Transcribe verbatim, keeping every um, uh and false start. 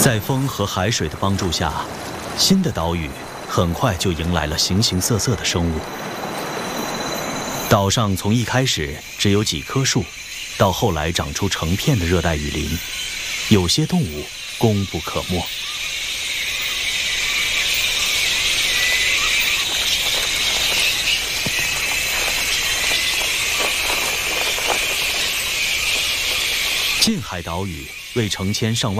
在风和海水的帮助下，新的岛屿很快就迎来了形形色色的生物。岛上从一开始只有几棵树，到后来长出成片的热带雨林，有些动物功不可没。近海岛屿为成千上万